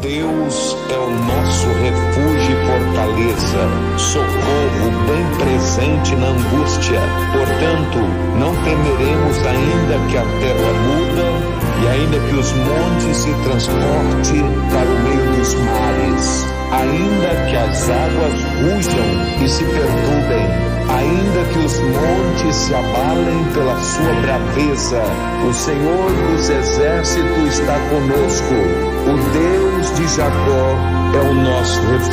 Deus é o nosso refúgio e fortaleza, socorro bem presente na angústia. Portanto, não temeremos ainda que a terra muda e ainda que os montes se transportem para o meio dos mares, ainda que as águas rujam e se perturbem, ainda que os montes se abalem pela sua braveza, o Senhor dos exércitos está conosco. O Deus de Jacó é o nosso refúgio.